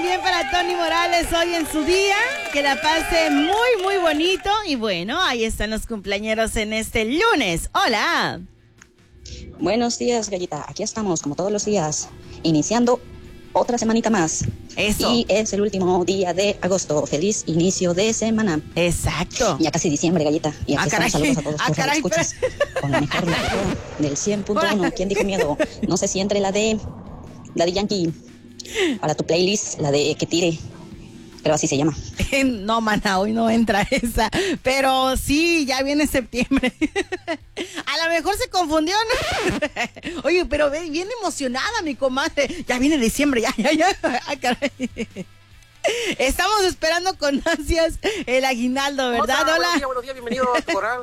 también para Tony Morales hoy en su día. Que la pase muy, muy bonito. Y bueno, ahí están los cumpleañeros en este lunes. ¡Hola! Buenos días, Gallita. Aquí estamos, como todos los días, iniciando otra semanita más. Eso. Y es el último día de agosto. Feliz inicio de semana. Exacto. Ya casi diciembre, Gallita. Y aquí estamos, saludos a todos los que escuchas. Con la mejor locutora del 100.1. ¿Quién dijo miedo? No sé si entre la de Yankee. Para tu playlist, la de Que Tire. Pero así se llama. No, mana, hoy no entra esa. Pero sí, ya viene septiembre. A lo mejor se confundió, ¿no? Oye, pero bien emocionada mi comadre. Ya viene diciembre, ya. Ah, caray. Estamos esperando con ansias el aguinaldo, ¿verdad? Hola. Buenos días, bienvenido a tu corral.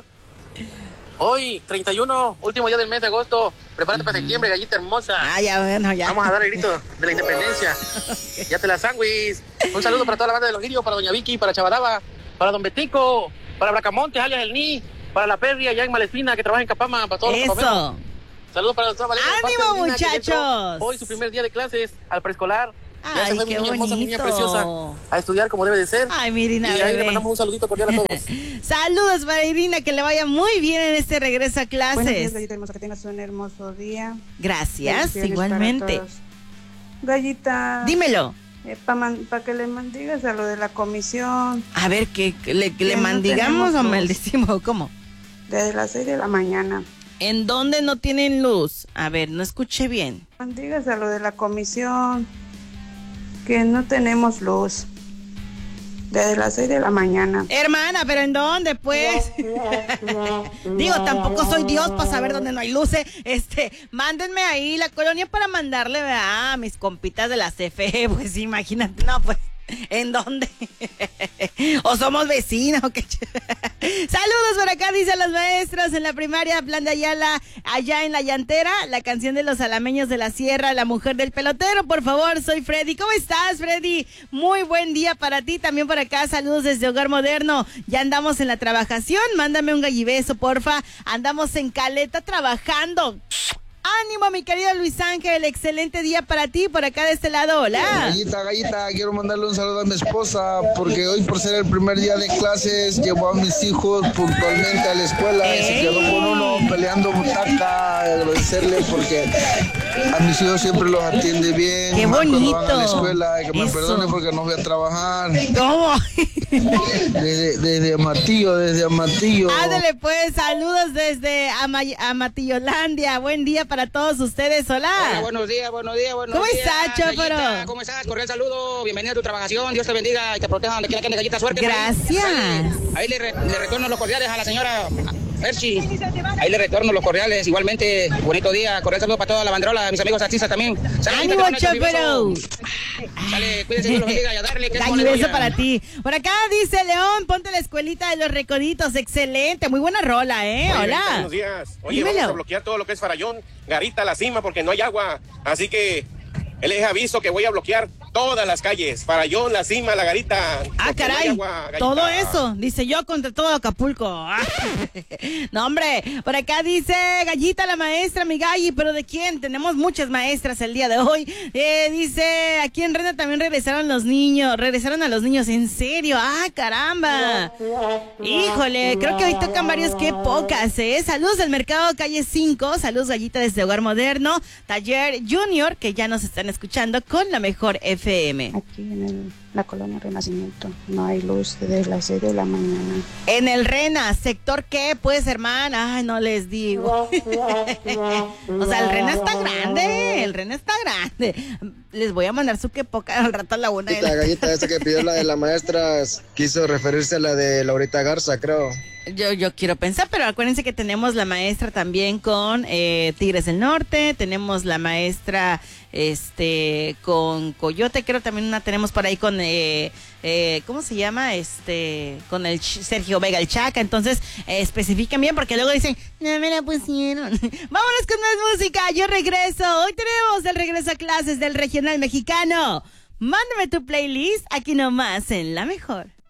Hoy, 31, último día del mes de agosto. Prepárate para septiembre, gallita hermosa. Ah, ya, bueno, ya. Vamos a dar el grito de la independencia. Ya te la sándwich. Un saludo para toda la banda de Los Lirios, para doña Vicky, para Chabadaba, para don Betico, para Bracamontes, alias El Ni, para la Perry allá en Malespina, que trabaja en Capama, para todos los Eso. Saludos para la doctora Valeria. ¡Ánimo, muchachos! Hoy su primer día de clases al preescolar. Ay, ya se fue qué mi niña hermosa, mi niña bonito. preciosa, a estudiar como debe de ser. Ay, mi Irina, y ahí bebé. le mandamos un saludito cordial a todos. Saludos para Irina, que le vaya muy bien en este regreso a clases. Buenos días, Gallita hermosa, que tengas un hermoso día. Gracias, Bendiciones igualmente. para todos. Gallita, Dímelo. para que le mandigas a lo de la comisión A ver, que le no mandigamos o tenemos luz. maldecimos, ¿cómo? desde las 6 de la mañana. ¿En dónde no tienen luz? A ver, no escuché bien. Mandigas a lo de la comisión que no tenemos luz desde las 6 de la mañana. Hermana, ¿pero en dónde, pues? Digo, tampoco soy Dios para saber dónde no hay luces. Mándenme ahí la colonia para mandarle, ¿verdad? A mis compitas de la CFE, pues imagínate, no, pues, ¿en dónde? ¿O somos vecinos? ¿O qué? Saludos por acá, dicen los maestros en la primaria Plan de Ayala, allá en La Llantera, la canción de los alameños de la sierra, la mujer del pelotero, por favor, soy Freddy. ¿Cómo estás, Freddy? Muy buen día para ti, también por acá, saludos desde Hogar Moderno, ya andamos en la trabajación, mándame un gallibeso, porfa, andamos en Caleta trabajando. Ánimo, mi querido Luis Ángel, excelente día para ti, por acá de este lado, hola. Gallita, quiero mandarle un saludo a mi esposa, porque hoy por ser el primer día de clases, llevó a mis hijos puntualmente a la escuela y se quedó con uno peleando butaca, agradecerle porque a mis hijos siempre los atiende bien. Qué más bonito. cuando van a la escuela, y que me Eso. perdone porque no voy a trabajar. ¿Cómo? Desde Amatillo. Ándale pues, saludos desde Amatillolandia, buen día para todos ustedes, hola. Hola, buenos días. ¿Cómo estás, Chóforo? Gallita, ¿cómo estás? Cordial saludo, bienvenido a tu trabajación, Dios te bendiga y te proteja donde quiera que andes, Gallita, suerte. Gracias. Ahí le retorno los cordiales a la señora Erchi, ahí le retorno los cordiales, igualmente, bonito día, cordial saludo para toda la banderola, mis amigos artistas también. ¡Ánimo, Chóforo! Sale, cuídense, Dios los bendiga y a darle que es Gallibeso aleluya. para ti. Por acá dice León, ponte la escuelita de los recoditos, excelente, muy buena rola, hola. Buenos días. Oye, Dímelo. vamos a bloquear todo lo que es Farallón, Garita, La Cima, porque no hay agua. Así que les aviso que voy a bloquear todas las calles. Farallón, La Cima, La Garita. Ah, porque no hay caray, agua, Gallita. todo eso, dice yo contra todo Acapulco. No, hombre, por acá dice Gallita la maestra, mi Galli, pero ¿de quién? Tenemos muchas maestras el día de hoy. Dice, aquí en Rena también regresaron a los niños, ¿en serio? Ah, caramba. Híjole, creo que hoy tocan varios, qué pocas, Saludos del Mercado Calle 5, saludos Gallita desde Hogar Moderno, Taller Junior, que ya nos están escuchando con la mejor FM. Aquí en la colonia Renacimiento no hay luz desde las 6 de la mañana. En el Rena, ¿sector qué, pues, hermana? Ay, no les digo. O sea, el Rena está grande. Les voy a mandar su que poca al rato a la una. Gallita, esa que pidió la de la maestra, quiso referirse a la de Laurita Garza, creo. Yo quiero pensar, pero acuérdense que tenemos la maestra también con Tigres del Norte, tenemos la maestra con Coyote, creo también una tenemos por ahí con ¿cómo se llama? Con el Sergio Vega, el Chaca. Entonces, especifiquen bien porque luego dicen, no me la pusieron. Vámonos con más música, yo regreso. Hoy tenemos el regreso a clases del regional mexicano. Mándame tu playlist aquí nomás en La Mejor.